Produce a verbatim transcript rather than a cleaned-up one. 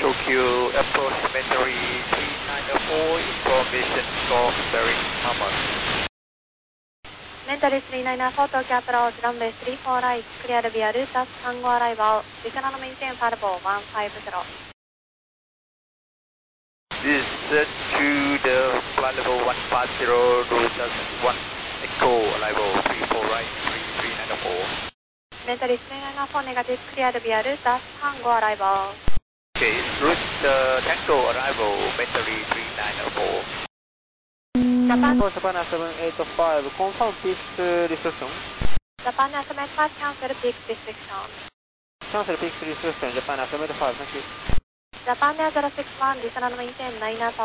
Tokyo approximately three nine four, information Golf bearing Hammond. Mentally three nine four, Tokyo approach, runway three four right, clear via Rutas, Tango arrival, Vietnam maintain Farbo one five zero. This is to the flight level one five zero, Rutas one Echo, arrival three four right, three three nine four. Mentally three nine four, negative, clear via Rutas, Tango arrival. Okay, route uh, Tango arrival, mentally three nine four. Japan, Japan seven eight five, confirm peak restriction. Japan seven eight five, cancel peak restriction. Cancel peak restriction, Japan seven eight five, thank you. Japan zero six one, Vietnam maintain nine